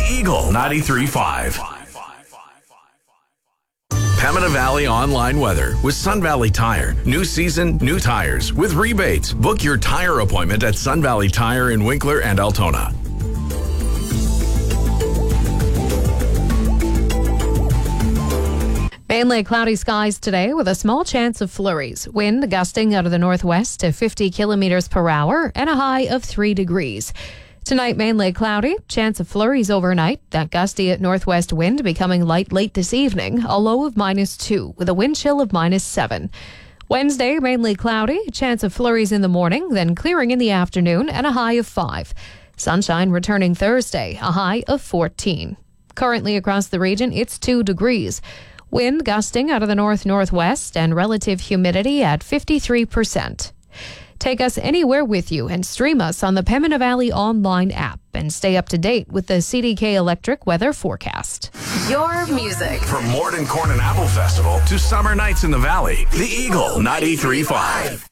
Eagle 93.5. Pembina Valley online weather with Sun Valley Tire. New season, new tires with rebates. Book your tire appointment at Sun Valley Tire in Winkler and Altona. Mainly cloudy skies today with a small chance of flurries. Wind gusting out of the northwest to 50 kilometers per hour and a high of 3 degrees. Tonight, mainly cloudy, chance of flurries overnight. That gusty at northwest wind becoming light late this evening, a low of -2 with a wind chill of -7. Wednesday, mainly cloudy, chance of flurries in the morning, then clearing in the afternoon and a high of 5. Sunshine returning Thursday, a high of 14. Currently across the region, it's 2 degrees. Wind gusting out of the north-northwest and relative humidity at 53%. Take us anywhere with you and stream us on the Pembina Valley online app and stay up to date with the CDK Electric weather forecast. Your music. From Morden Corn and Apple Festival to summer nights in the Valley, the Eagle 93.5.